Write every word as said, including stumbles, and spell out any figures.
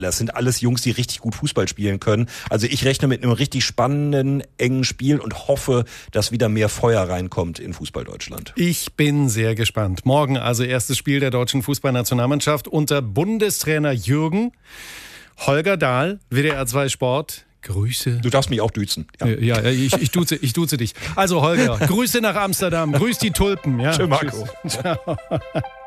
Das sind alles Jungs, die richtig gut Fußball spielen können. Also ich rechne mit einem richtig spannenden, engen Spiel und hoffe, dass wieder mehr Feuer reinkommt in Fußball Deutschland. Ich bin sehr gespannt. Morgen also erstes Spiel der deutschen Fußballnationalmannschaft unter Bundestrainer Jürgen. Holger Dahl, W D R zwei Sport. Grüße. Du darfst mich auch duzen. Ja, ja ich, ich, duze, ich duze dich. Also Holger, Grüße nach Amsterdam. Grüß die Tulpen. Ja, Tschö, Marco. Tschüss. Ciao.